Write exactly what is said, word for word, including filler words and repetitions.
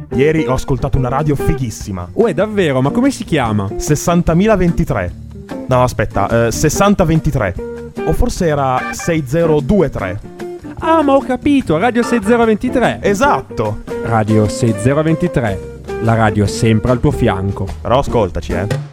Ieri ho ascoltato una radio fighissima. Uè, davvero? Ma come si chiama? sessantamila ventitré. No, aspetta, eh, sessanta ventitré. O forse era sessantaduemilatré. Ah, ma ho capito, Radio sessanta ventitré. Esatto. Radio sessanta ventitré, la radio sempre al tuo fianco. Però ascoltaci, eh.